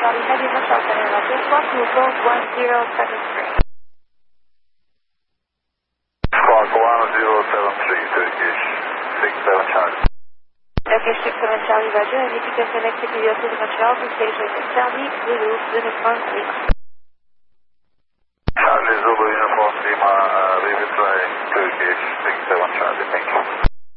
Charlie Heavy Hotel Center, Roger. Squawk Google 1073. Squawk 1073, Turkish 67 Charlie. Turkish 67 Charlie, Roger. And if you can connect to your to Montreal to station Charlie, Zulu, Uniform Lima. Charlie Zulu Uniform Lima, leave it flying Turkish 67 Charlie, thank you.